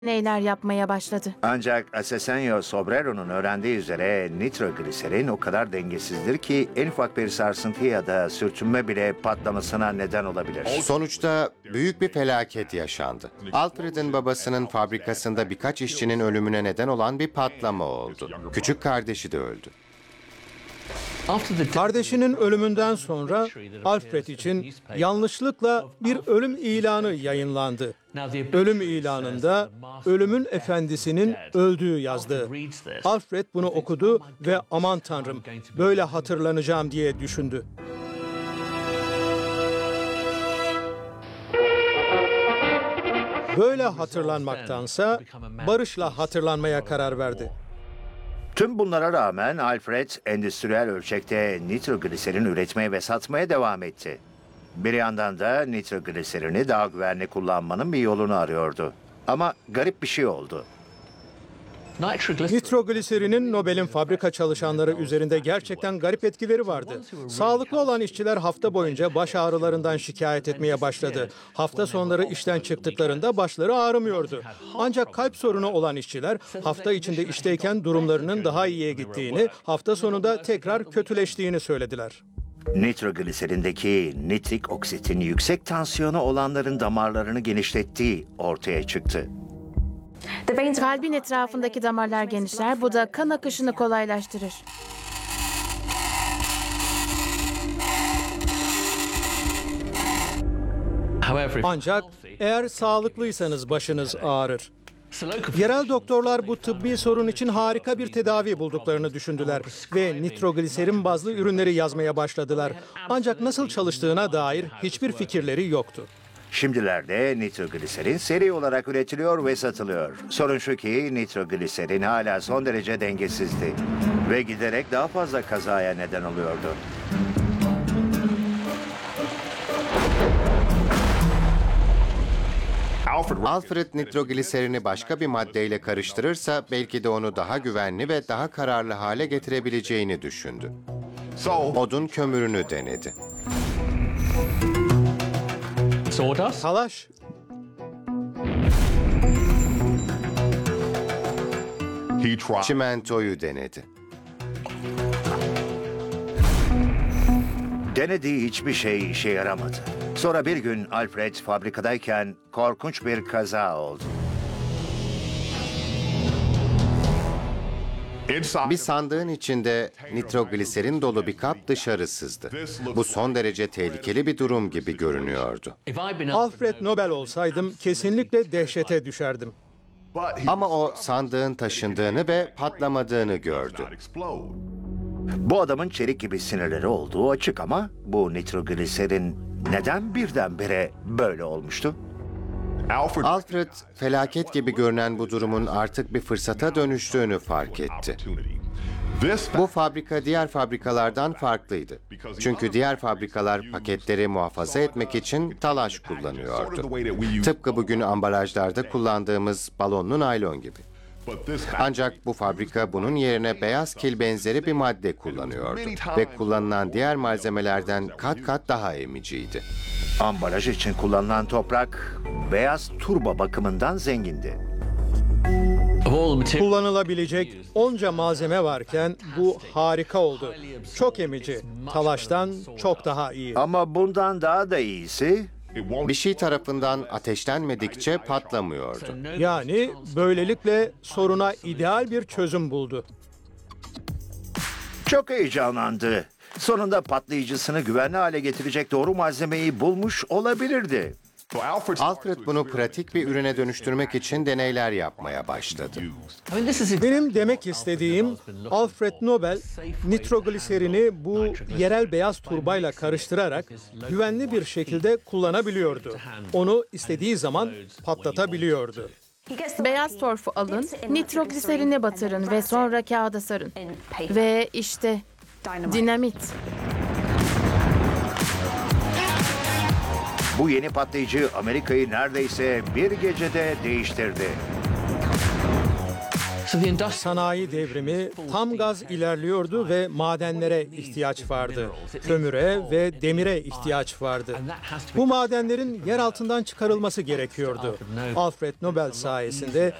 deneyler yapmaya başladı. Ancak Asesenyo Sobrero'nun öğrendiği üzere nitrogliserin o kadar dengesizdir ki en ufak bir sarsıntı ya da sürtünme bile patlamasına neden olabilir. Sonuçta büyük bir felaket yaşandı. Alfred'in babasının fabrikasında birkaç işçinin ölümüne neden olan bir patlama oldu. Küçük kardeşi de öldü. Kardeşinin ölümünden sonra Alfred için yanlışlıkla bir ölüm ilanı yayınlandı. Ölüm ilanında ölümün efendisinin öldüğü yazdı. Alfred bunu okudu ve aman tanrım böyle hatırlanacağım diye düşündü. Böyle hatırlanmaktansa barışla hatırlanmaya karar verdi. Tüm bunlara rağmen Alfred endüstriyel ölçekte nitrogliserin üretmeye ve satmaya devam etti. Bir yandan da nitrogliserini daha güvenli kullanmanın bir yolunu arıyordu. Ama garip bir şey oldu. Nitrogliserinin Nobel'in fabrika çalışanları üzerinde gerçekten garip etkileri vardı. Sağlıklı olan işçiler hafta boyunca baş ağrılarından şikayet etmeye başladı. Hafta sonları işten çıktıklarında başları ağrımıyordu. Ancak kalp sorunu olan işçiler hafta içinde işteyken durumlarının daha iyiye gittiğini, hafta sonunda tekrar kötüleştiğini söylediler. Nitrogliserindeki nitrik oksitin yüksek tansiyonu olanların damarlarını genişlettiği ortaya çıktı. Kalbin etrafındaki damarlar genişler, bu da kan akışını kolaylaştırır. Ancak eğer sağlıklıysanız başınız ağrır. Yerel doktorlar bu tıbbi sorun için harika bir tedavi bulduklarını düşündüler ve nitrogliserin bazlı ürünleri yazmaya başladılar. Ancak nasıl çalıştığına dair hiçbir fikirleri yoktu. Şimdilerde nitrogliserin seri olarak üretiliyor ve satılıyor. Sorun şu ki nitrogliserin hala son derece dengesizdi ve giderek daha fazla kazaya neden oluyordu. Alfred nitrogliserini başka bir maddeyle karıştırırsa belki de onu daha güvenli ve daha kararlı hale getirebileceğini düşündü. Odun kömürünü denedi. Talaş, Çimentoyu denedi. Denediği hiçbir şey işe yaramadı. Sonra bir gün Alfred fabrikadayken korkunç bir kaza oldu. Bir sandığın içinde nitrogliserin dolu bir kap dışarı sızdı. Bu son derece tehlikeli bir durum gibi görünüyordu. Alfred Nobel olsaydım kesinlikle dehşete düşerdim. Ama o sandığın taşındığını ve patlamadığını gördü. Bu adamın çelik gibi sinirleri olduğu açık ama bu nitrogliserin neden birdenbire böyle olmuştu? Alfred, felaket gibi görünen bu durumun artık bir fırsata dönüştüğünü fark etti. Bu fabrika diğer fabrikalardan farklıydı. Çünkü diğer fabrikalar paketleri muhafaza etmek için talaş kullanıyordu. Tıpkı bugün ambalajlarda kullandığımız balonlu naylon gibi. Ancak bu fabrika bunun yerine beyaz kil benzeri bir madde kullanıyordu ve kullanılan diğer malzemelerden kat kat daha emiciydi. Ambalaj için kullanılan toprak beyaz turba bakımından zengindi. Kullanılabilecek onca malzeme varken bu harika oldu. Çok emici, talaştan çok daha iyi. Ama bundan daha da iyisi Bir şey tarafından ateşlenmedikçe patlamıyordu. Yani böylelikle soruna ideal bir çözüm buldu. çok heyecanlandı. Sonunda patlayıcısını güvenli hale getirecek doğru malzemeyi bulmuş olabilirdi. Alfred bunu pratik bir ürüne dönüştürmek için deneyler yapmaya başladı. Benim demek istediğim Alfred Nobel nitrogliserini bu yerel beyaz turbayla karıştırarak güvenli bir şekilde kullanabiliyordu. Onu istediği zaman patlatabiliyordu. Beyaz torfu alın, nitrogliserini batırın ve sonra kağıda sarın. Ve işte dinamit. Bu yeni patlayıcı Amerika'yı neredeyse bir gecede değiştirdi. Sanayi devrimi tam gaz ilerliyordu ve madenlere ihtiyaç vardı. Kömüre ve demire ihtiyaç vardı. Bu madenlerin yer altından çıkarılması gerekiyordu. Alfred Nobel sayesinde